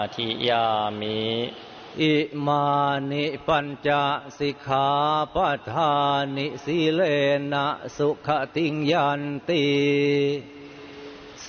ทิยามิอิมานิปัญจสิกขาปทานิสีเลนะสุขติงยันติ